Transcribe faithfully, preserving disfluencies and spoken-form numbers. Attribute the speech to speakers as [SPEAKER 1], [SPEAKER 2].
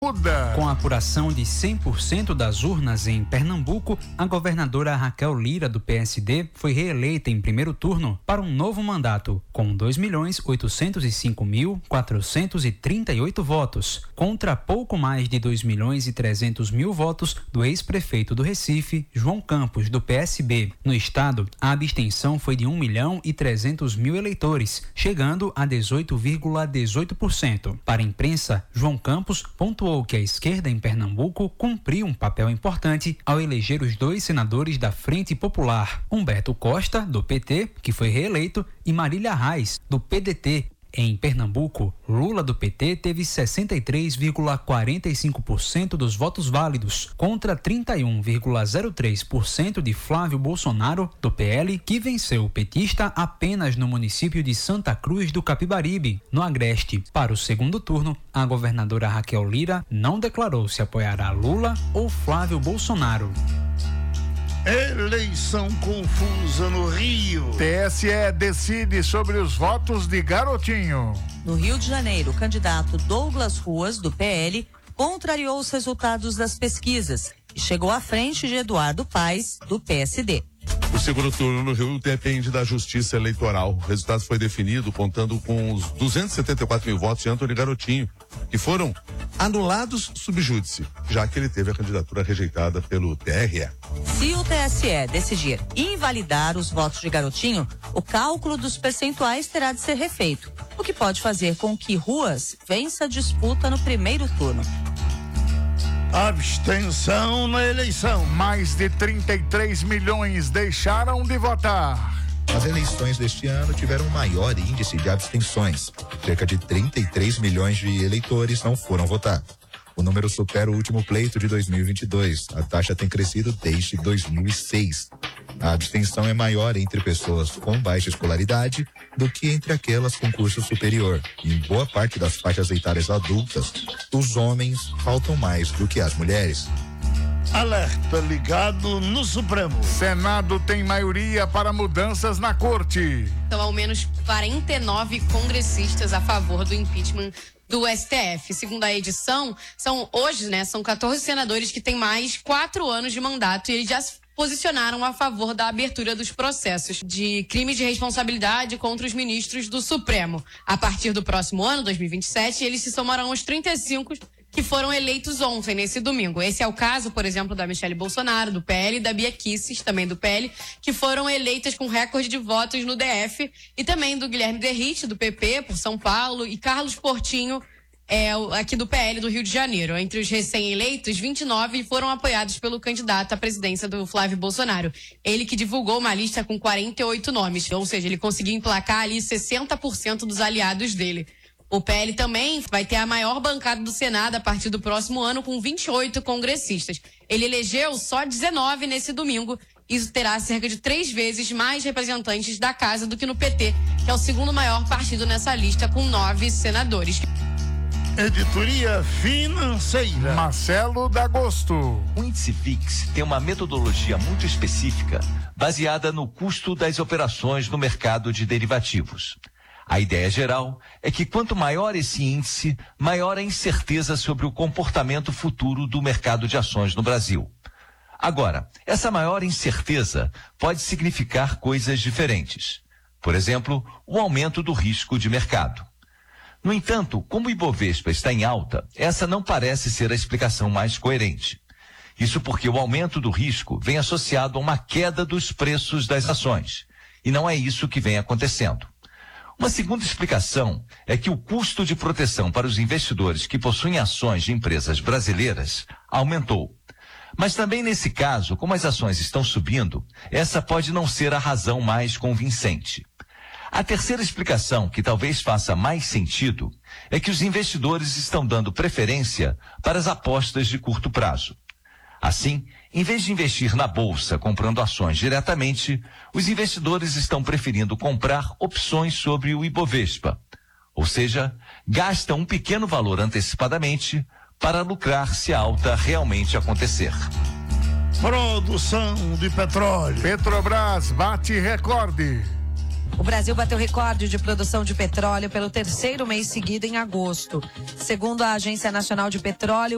[SPEAKER 1] Com a apuração de cem por cento das urnas em Pernambuco, a governadora Raquel Lira, do P S D, foi reeleita em primeiro turno para um novo mandato, com dois milhões oitocentos e cinco mil quatrocentos e trinta e oito votos, contra pouco mais de dois milhões e trezentos mil votos do ex-prefeito do Recife, João Campos, do P S B. No estado, a abstenção foi de um milhão e trezentos mil eleitores, chegando a dezoito vírgula dezoito por cento. Para a imprensa, João Campos pontuou que a esquerda em Pernambuco cumpriu um papel importante ao eleger os dois senadores da Frente Popular, Humberto Costa, do P T, que foi reeleito, e Marília Reis, do P D T. Em Pernambuco, Lula, do P T, teve sessenta e três vírgula quarenta e cinco por cento dos votos válidos, contra trinta e um vírgula zero três por cento de Flávio Bolsonaro, do P L, que venceu o petista apenas no município de Santa Cruz do Capibaribe, no Agreste. Para o segundo turno, a governadora Raquel Lira não declarou se apoiará Lula ou Flávio Bolsonaro.
[SPEAKER 2] Eleição confusa no Rio.
[SPEAKER 3] T S E decide sobre os votos de Garotinho.
[SPEAKER 4] No Rio de Janeiro, o candidato Douglas Ruas, do P L, contrariou os resultados das pesquisas e chegou à frente de Eduardo Paes, do P S D.
[SPEAKER 5] O segundo turno no Rio depende da Justiça Eleitoral. O resultado foi definido contando com os duzentos e setenta e quatro mil votos de Antônio Garotinho, que foram anulados sub júdice, já que ele teve a candidatura rejeitada pelo T R E.
[SPEAKER 4] Se o T S E decidir invalidar os votos de Garotinho, o cálculo dos percentuais terá de ser refeito, o que pode fazer com que Ruas vença a disputa no primeiro turno.
[SPEAKER 2] Abstenção na eleição.
[SPEAKER 3] Mais de trinta e três milhões deixaram de votar.
[SPEAKER 6] As eleições deste ano tiveram maior índice de abstenções. Cerca de trinta e três milhões de eleitores não foram votar. O número supera o último pleito de dois mil e vinte e dois. A taxa tem crescido desde dois mil e seis. A abstenção é maior entre pessoas com baixa escolaridade do que entre aquelas com curso superior. E em boa parte das faixas etárias adultas, os homens faltam mais do que as mulheres.
[SPEAKER 2] Alerta ligado no Supremo.
[SPEAKER 3] Senado tem maioria para mudanças na corte.
[SPEAKER 7] São ao menos quarenta e nove congressistas a favor do impeachment do S T F. Segundo a edição, são hoje, né, são quatorze senadores que têm mais quatro anos de mandato e eles já se posicionaram a favor da abertura dos processos de crime de responsabilidade contra os ministros do Supremo. A partir do próximo ano, dois mil e vinte e sete, eles se somarão aos trinta e cinco que foram eleitos ontem, nesse domingo. Esse é o caso, por exemplo, da Michele Bolsonaro, do P L, e da Bia Kicis, também do P L, que foram eleitas com recorde de votos no D F, e também do Guilherme Derrite, do P P, por São Paulo, e Carlos Portinho, é, aqui do P L do Rio de Janeiro. Entre os recém-eleitos, vinte e nove foram apoiados pelo candidato à presidência do Flávio Bolsonaro. Ele que divulgou uma lista com quarenta e oito nomes, ou seja, ele conseguiu emplacar ali sessenta por cento dos aliados dele. O P L também vai ter a maior bancada do Senado a partir do próximo ano, com vinte e oito congressistas. Ele elegeu só dezenove nesse domingo. Isso terá cerca de três vezes mais representantes da casa do que no P T, que é o segundo maior partido nessa lista, com nove senadores.
[SPEAKER 2] Editoria Financeira.
[SPEAKER 3] Marcelo D'Agosto.
[SPEAKER 8] O índice Fix tem uma metodologia muito específica, baseada no custo das operações no mercado de derivativos. A ideia geral é que quanto maior esse índice, maior a incerteza sobre o comportamento futuro do mercado de ações no Brasil. Agora, essa maior incerteza pode significar coisas diferentes. Por exemplo, o aumento do risco de mercado. No entanto, como o Ibovespa está em alta, essa não parece ser a explicação mais coerente. Isso porque o aumento do risco vem associado a uma queda dos preços das ações. E não é isso que vem acontecendo. Uma segunda explicação é que o custo de proteção para os investidores que possuem ações de empresas brasileiras aumentou. Mas também nesse caso, como as ações estão subindo, essa pode não ser a razão mais convincente. A terceira explicação, que talvez faça mais sentido, é que os investidores estão dando preferência para as apostas de curto prazo. Assim, em vez de investir na bolsa comprando ações diretamente, os investidores estão preferindo comprar opções sobre o Ibovespa. Ou seja, gastam um pequeno valor antecipadamente para lucrar se a alta realmente acontecer.
[SPEAKER 2] Produção de petróleo.
[SPEAKER 3] Petrobras bate recorde.
[SPEAKER 4] O Brasil bateu recorde de produção de petróleo pelo terceiro mês seguido em agosto. Segundo a Agência Nacional de Petróleo,